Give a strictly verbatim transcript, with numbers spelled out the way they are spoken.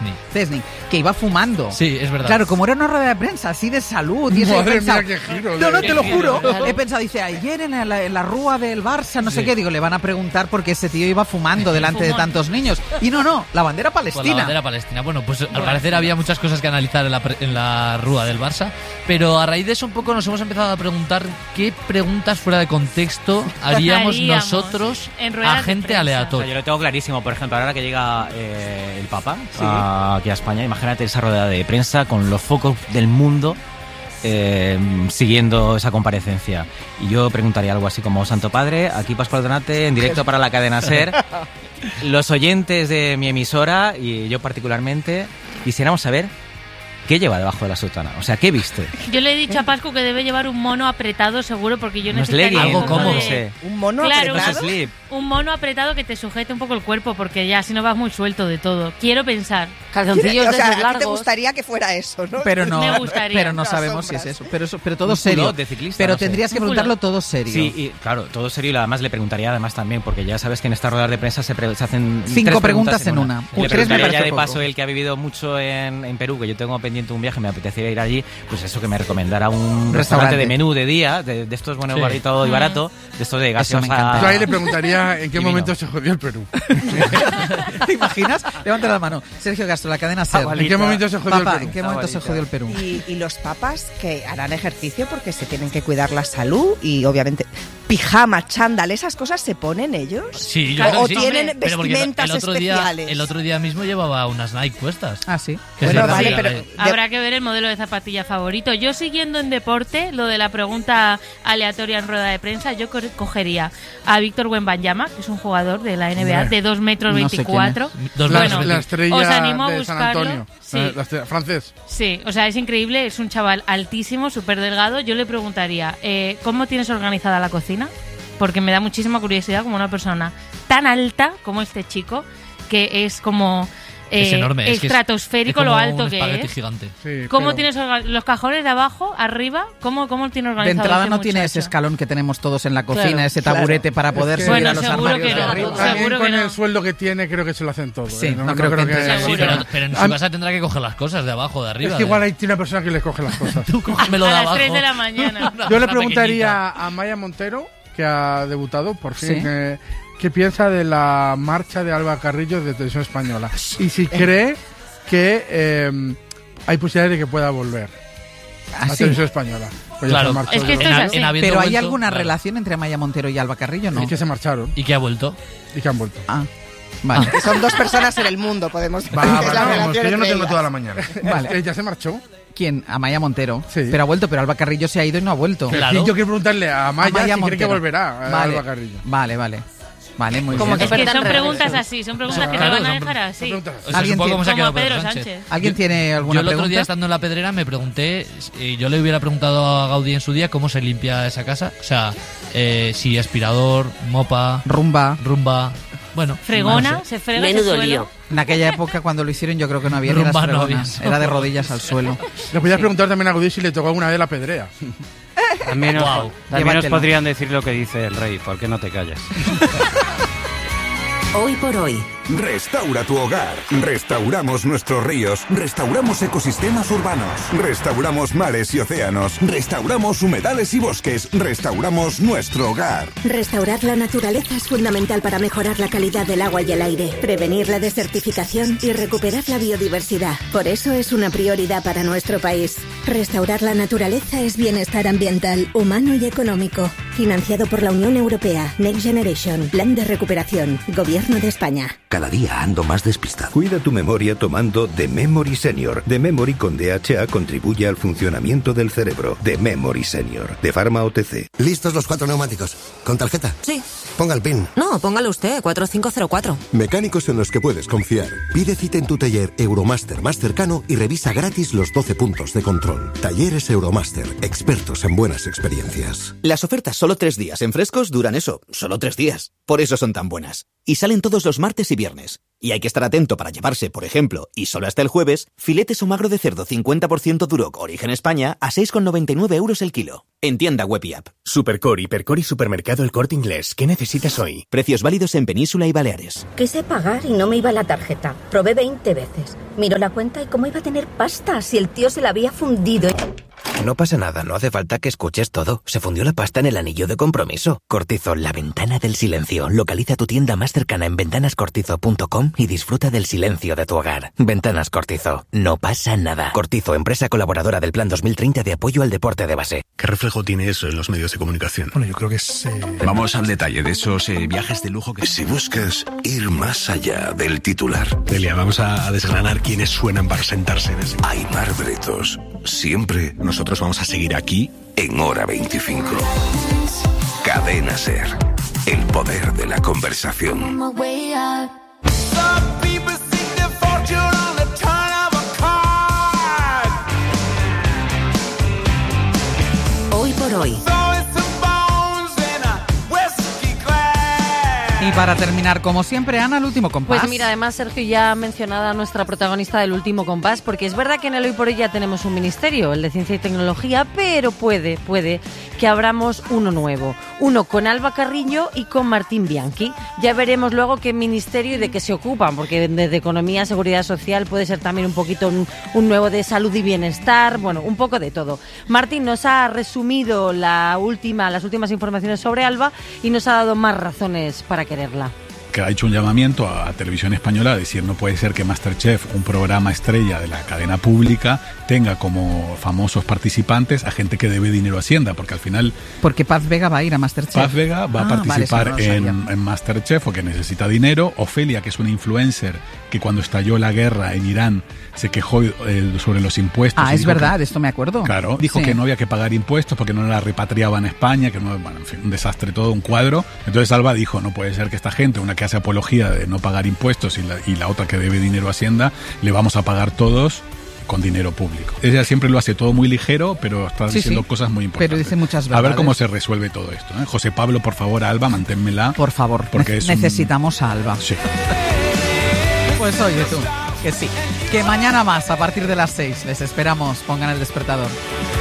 Szczesny. Szczesny, que iba fumando. Sí, es verdad. Claro, como era una rueda de prensa así de salud. Y eso Madre he pensado, mía, qué giro, no, no, qué te lo giro, juro. claro. He pensado, dice, ayer en la, en la rúa del Barça, no sé Sí. qué, digo, le van a preguntar por qué ese tío iba fumando delante de tantos niños. Y no, no, la bandera Pues palestina. la bandera palestina. Bueno, pues al parecer había muchas cosas que analizar en la, pre- en la rúa del Barça, pero a raíz de eso un poco nos hemos empezado a preguntar qué preguntas fuera de contexto haríamos, Haríamos nosotros en ruedas a de gente prensa. O sea, aleatoria. yo lo tengo clarísimo, por ejemplo, ahora que llega eh, el Papa a- aquí a España, imagínate esa rueda de prensa con los focos del mundo eh, siguiendo esa comparecencia. Y yo preguntaría algo así como: Santo Padre, aquí Pascual Donate, en directo para la cadena SER. Los oyentes de mi emisora, y yo particularmente, quisiéramos saber qué lleva debajo de la sotana. O sea, ¿qué viste? Yo le he dicho a Pascu que debe llevar un mono apretado seguro porque yo Unos necesitaría leggings, un algo poco cómodo. de- no sé. Un mono Claro, Unos apretado. slip. un mono apretado que te sujete un poco el cuerpo porque ya si no vas muy suelto de todo. Quiero pensar. O Calzoncillos de sea, esos a ti te largos. gustaría que fuera eso, ¿no? Pero no, Me gustaría. pero no Las sabemos sombras. si es eso. Pero, eso, pero todo Un serio. culot de ciclista, pero no sé. tendrías que Un preguntarlo culot. todo serio. Sí, y claro, todo serio, y además le preguntaría además también, porque ya sabes que en estas ruedas de prensa se, pre- se hacen Cinco tres preguntas en una. Le Tres me preguntaría parece ya de poco. paso, el que ha vivido mucho en, en Perú, que yo tengo pendiente un viaje, me apetecería ir allí, pues eso, que me recomendara un restaurante, Restaurante. de menú de día, de, de estos bueno, Sí. bonito y barato, de estos de Eso me gaseosa. encanta. Yo ahí le preguntaría en qué Y vino. momento se jodió el Perú. ¿Te imaginas? Levanta la mano. Sergio Castro, la cadena SER. ¿En qué momento se jodió Papá, el Perú? ¿en qué momento se Abuelita. jodió el Perú? Y, y los papas que harán ejercicio porque se tienen que cuidar la salud y obviamente pijama, chándal, esas cosas se ponen ellos. Sí, yo o creo o que sí. tienen Pero porque vestimentas el otro día, especiales. el otro día mismo llevaba unas Nike puestas. Ah, sí. Que Bueno, se vale, decía, pero- eh, Habrá que ver el modelo de zapatilla favorito. Yo siguiendo en deporte, lo de la pregunta aleatoria en rueda de prensa, yo co- cogería a Víctor Wembanyama, que es un jugador de la N B A Hombre. de dos metros No sé quién veinticuatro. Dos La, metros la veinticuatro. estrella os animo a de San buscarlo. Antonio. Sí. Eh, la estrella- francés. Sí, o sea, es increíble, es un chaval altísimo, súper delgado. Yo le preguntaría, eh, ¿cómo tienes organizada la cocina? Porque me da muchísima curiosidad como una persona tan alta como este chico, que es como Es eh, enorme. Es que es- estratosférico es como lo alto un que espagueti es. gigante. Sí, ¿Cómo pero- tienes orga- los cajones de abajo, arriba? ¿Cómo, cómo tiene De organizado entrada este no tiene ese muchacho? escalón que tenemos todos en la cocina, Claro, ese taburete para poder que- subir Bueno, a los seguro armarios que de no. arriba. También Seguro con que no. el sueldo que tiene, creo que se lo hacen todo. Sí, ¿eh? no creo que entre- Sí, Seguro. pero, pero en su Am- casa tendrá que coger las cosas de abajo, de arriba. Es que igual de- hay una persona que les coge las cosas. Tú cógemelo A de las abajo. tres de la mañana. Una Yo le cosa preguntaría a Maya Montero, que ha debutado por fin, Sí. eh, qué piensa de la marcha de Alba Carrillo de Televisión Española. Y si cree que eh, hay posibilidades de que pueda volver Ah, a sí. Televisión Española. Pues ya Claro. se marchó. Es que esto En es ha- así. en habiendo Pero ¿hay vuelto, alguna claro. relación entre Maya Montero y Alba Carrillo? No. Es que se marcharon Y que ha vuelto. y que han vuelto. Ah, vale. Que son dos personas en el mundo, podemos Va, que va, es la vamos, relación que yo no entre tengo ellas. toda la mañana. Vale. Eh, ya se marchó. ¿Quién? Amaya Montero. Sí. Pero ha vuelto, pero Alba Carrillo se ha ido y no ha vuelto. Pero Claro. sí, yo quiero preguntarle a Maya, Amaya si cree que Montero. volverá a Vale. Alba Carrillo. Vale, vale. Vale, muy Como bien. que Es que Oferta son en redes. preguntas así, son preguntas que Claro, te van a son dejar pre- así. Preguntas. O sea, es ¿Alguien un poco tiene- como se ha Como quedado Pedro Pedro Sánchez. Sánchez. ¿Alguien Yo- tiene alguna Yo el otro pregunta? día estando en la pedrera me pregunté, eh, yo le hubiera preguntado a Gaudí en su día cómo se limpia esa casa. O sea, eh, si aspirador, mopa, Rumba. rumba. Bueno, Fregona, no sé. se frega ese Menudo suelo. lío. En aquella época cuando lo hicieron yo creo que no había ni las Rumba no había. fregonas. Era de rodillas al suelo. Le podías preguntar también a Gudí si le tocó alguna vez la pedrea. También, os, Guau. también os Llévatelo. podrían decir lo que dice el rey, ¿por qué no te callas? Hoy por hoy. Restaura tu hogar. Restauramos nuestros ríos. Restauramos ecosistemas urbanos. Restauramos mares y océanos. Restauramos humedales y bosques. Restauramos nuestro hogar. Restaurar la naturaleza es fundamental para mejorar la calidad del agua y el aire, prevenir la desertificación y recuperar la biodiversidad. Por eso es una prioridad para nuestro país. Restaurar la naturaleza es bienestar ambiental, humano y económico. Financiado por la Unión Europea, Next Generation, Plan de Recuperación, Gobierno de España. Cada día ando más despistado. Cuida tu memoria tomando The Memory Senior. The Memory con D H A contribuye al funcionamiento del cerebro. The Memory Senior. De Pharma O T C. ¿Listos los cuatro neumáticos? ¿Con tarjeta? Sí. Ponga el PIN. No, póngalo usted, cuatro cinco cero cuatro. Mecánicos en los que puedes confiar. Pide cita en tu taller Euromaster más cercano y revisa gratis los doce puntos de control. Talleres Euromaster. Expertos en buenas experiencias. Las ofertas solo tres días en frescos duran eso, solo tres días. Por eso son tan buenas. Y salen todos los martes y viernes. y hay que estar atento para llevarse, por ejemplo, y solo hasta el jueves, filetes o magro de cerdo cincuenta por ciento Duroc Origen España a seis con noventa y nueve euros el kilo. En tienda web y app. Supercore, Hipercore y Supermercado El Corte Inglés. ¿Qué necesitas hoy? Precios válidos en Península y Baleares. Quise pagar y no me iba la tarjeta. Probé veinte veces. Miró la cuenta y cómo iba a tener pasta si el tío se la había fundido. No pasa nada, no hace falta que escuches todo. Se fundió la pasta en el anillo de compromiso. Cortizo, la ventana del silencio. Localiza tu tienda más cercana en ventanas cortizo punto com y disfruta del silencio de tu hogar. Ventanas Cortizo. No pasa nada. Cortizo, empresa colaboradora del Plan dos mil treinta de apoyo al deporte de base. ¿Qué reflejo tiene eso en los medios de comunicación? Bueno, yo creo que es... Eh... Vamos al detalle de esos eh, viajes de lujo que... Si buscas ir más allá del titular... Delia, vamos a desgranar quiénes suenan para sentarse en ese... Aimar Bretos. Siempre... Nosotros vamos a seguir aquí... En Hora veinticinco. Cadena SER. El poder de la conversación. Hoy por hoy. Y para terminar, como siempre, Ana, el último compás. Pues mira, además Sergio ya ha mencionado a nuestra protagonista del último compás, porque es verdad que en el Hoy por Hoy ya tenemos un ministerio, el de Ciencia y Tecnología, pero puede, puede que abramos uno nuevo, uno con Alba Carrillo y con Martín Bianchi. Ya veremos luego qué ministerio y de qué se ocupan, porque desde Economía, Seguridad Social puede ser también un poquito un, un nuevo de Salud y Bienestar, bueno, un poco de todo. Martín nos ha resumido la última, las últimas informaciones sobre Alba y nos ha dado más razones para quererla. Que ha hecho un llamamiento a, a Televisión Española a decir no puede ser que MasterChef, un programa estrella de la cadena pública, tenga como famosos participantes a gente que debe dinero a Hacienda, porque al final... Porque Paz Vega va a ir a MasterChef. Paz Vega va ah, a participar vale, no en, en MasterChef, o que necesita dinero. Ofelia, que es una influencer que cuando estalló la guerra en Irán se quejó eh, sobre los impuestos. Ah, es verdad, que, esto me acuerdo. Claro, dijo sí. que no había que pagar impuestos porque no la repatriaban a España, que no, bueno, en fin, un desastre todo, un cuadro. Entonces Alba dijo, no puede ser que esta gente, una que hace apología de no pagar impuestos y la, y la otra que debe dinero a Hacienda, le vamos a pagar todos con dinero público. Ella siempre lo hace todo muy ligero, pero está sí, diciendo sí, cosas muy importantes. Pero dice muchas verdades. A ver cómo se resuelve todo esto, ¿eh? José Pablo, por favor, Alba, manténmela. Por favor, porque ne- es necesitamos un... a Alba. Sí. Pues oye tú, que sí. Que mañana más, a partir de las seis. Les esperamos. Pongan el despertador.